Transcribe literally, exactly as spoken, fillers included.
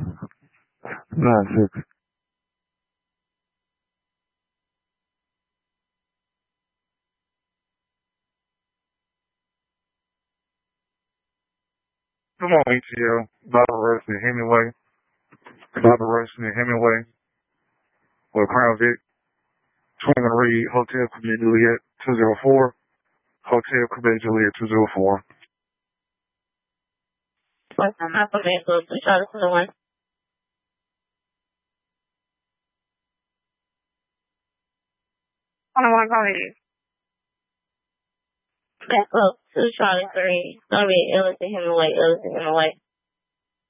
Nine six. Come on, A T L. Bobby Rush and Hemingway. Bobby Rush and Hemingway. Or Crown Vic. Twin Reed, Hotel Quebec Juliet two zero four. Hotel Quebec Juliet two zero four. What's on my vehicle? Two Charlie to the one. I don't want to call you. Back up. Two Charlie three. Sorry, Ellison Hemingway. Ellison Hemingway.